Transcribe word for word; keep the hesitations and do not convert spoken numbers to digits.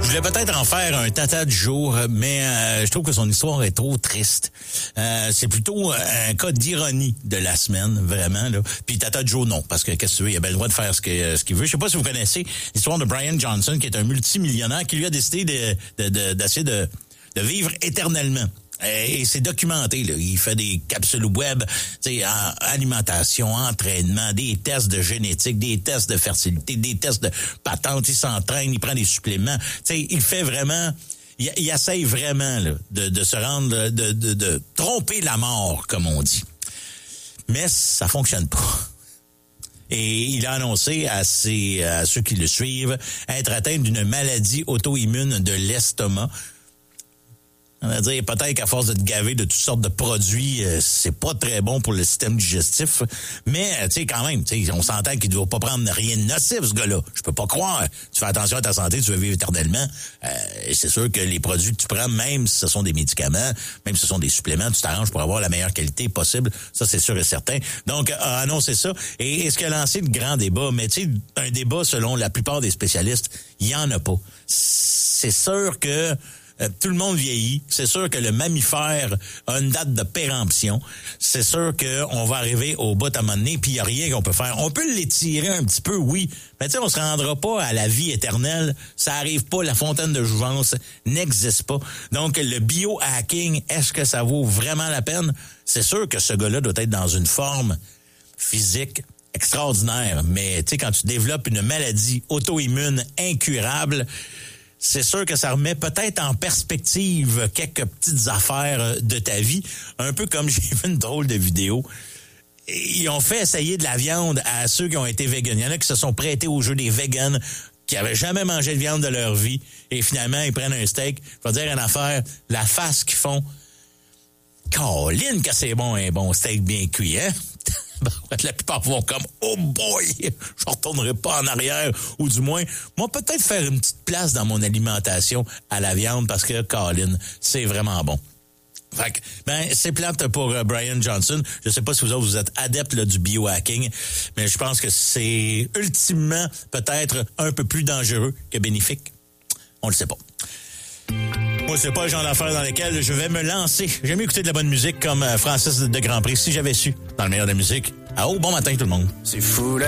voulais peut-être en faire un tata du jour, mais euh, je trouve que son histoire est trop triste. Euh, c'est plutôt un cas d'ironie de la semaine, vraiment, là. Puis tata du jour, non, parce que qu'est-ce que tu veux, il a bien le droit de faire ce que ce qu'il veut. Je sais pas si vous connaissez l'histoire de Brian Johnson, qui est un multimillionnaire, qui lui a décidé de, de, de d'essayer de, de vivre éternellement. Et c'est documenté, là. Il fait des capsules web, tu sais, alimentation, entraînement, des tests de génétique, des tests de fertilité, des tests de patente. Il s'entraîne, il prend des suppléments. Tu sais, il fait vraiment, il, il essaye vraiment là, de, de se rendre, de, de, de tromper la mort, comme on dit. Mais ça fonctionne pas. Et il a annoncé à, ses, à ceux qui le suivent être atteint d'une maladie auto-immune de l'estomac. On va dire, peut-être qu'à force de te gaver de toutes sortes de produits, euh, c'est pas très bon pour le système digestif. Mais, tu sais, quand même, tu sais, on s'entend qu'il ne doit pas prendre rien de nocif, ce gars-là. Je peux pas croire. Tu fais attention à ta santé, tu veux vivre éternellement. Euh, et c'est sûr que les produits que tu prends, même si ce sont des médicaments, même si ce sont des suppléments, tu t'arranges pour avoir la meilleure qualité possible. Ça, c'est sûr et certain. Donc, a annoncé ça. Et est-ce qu'il a lancé le grand débat? Mais tu sais, un débat, selon la plupart des spécialistes, il y en a pas. C'est sûr que Euh, tout le monde vieillit. C'est sûr que le mammifère a une date de péremption. C'est sûr qu'on va arriver au bout à un moment donné, puis il n'y a rien qu'on peut faire. On peut l'étirer un petit peu, oui, mais tu sais, on se rendra pas à la vie éternelle. Ça arrive pas. La fontaine de jouvence n'existe pas. Donc, le biohacking, est-ce que ça vaut vraiment la peine? C'est sûr que ce gars-là doit être dans une forme physique extraordinaire, mais tu sais, quand tu développes une maladie auto-immune incurable, c'est sûr que ça remet peut-être en perspective quelques petites affaires de ta vie. Un peu comme j'ai vu une drôle de vidéo. Ils ont fait essayer de la viande à ceux qui ont été véganes. Il y en a qui se sont prêtés au jeu des véganes, qui avaient jamais mangé de viande de leur vie. Et finalement, ils prennent un steak. Je vais dire une affaire, la face qu'ils font. Caroline, que c'est bon, un bon steak bien cuit, hein? La plupart vont comme « Oh boy, je retournerai pas en arrière. » Ou du moins, moi, peut-être faire une petite place dans mon alimentation à la viande parce que, Colin, c'est vraiment bon. Fait que, ben, c'est plate pour uh, Brian Johnson. Je sais pas si vous autres, vous êtes adeptes là, du biohacking, mais je pense que c'est ultimement peut-être un peu plus dangereux que bénéfique. On le sait pas. Moi, c'est pas le genre d'affaires dans lesquelles je vais me lancer. J'aime écouter de la bonne musique comme Francis de Grandpré, si j'avais su, dans le meilleur de la musique. Ah oh, bon matin tout le monde. C'est fou là.